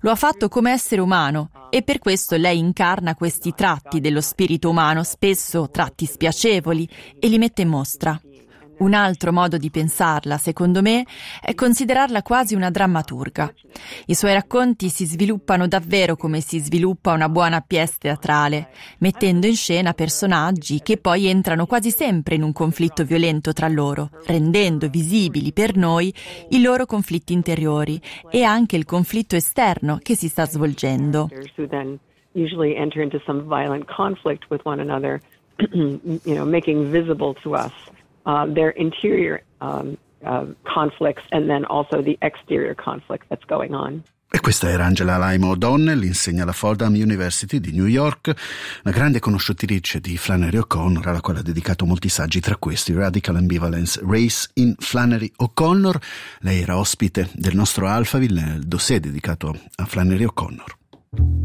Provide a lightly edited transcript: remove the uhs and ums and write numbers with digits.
Lo ha fatto come essere umano e per questo lei incarna questi tratti dello spirito umano, spesso tratti spiacevoli, e li mette in mostra. Un altro modo di pensarla, secondo me, è considerarla quasi una drammaturga. I suoi racconti si sviluppano davvero come si sviluppa una buona pièce teatrale, mettendo in scena personaggi che poi entrano quasi sempre in un conflitto violento tra loro, rendendo visibili per noi i loro conflitti interiori e anche il conflitto esterno che si sta svolgendo. Usually enter into some violent conflict with one another, making visible to us their interior conflicts and then also the exterior conflict that's going on. E questa era Angela Lima O'Donnell, insegna alla Fordham University di New York, una grande conoscitrice di Flannery O'Connor, alla quale ha dedicato molti saggi, tra questi Radical Ambivalence, Race in Flannery O'Connor. Lei era ospite del nostro Alphaville nel dossier dedicato a Flannery O'Connor.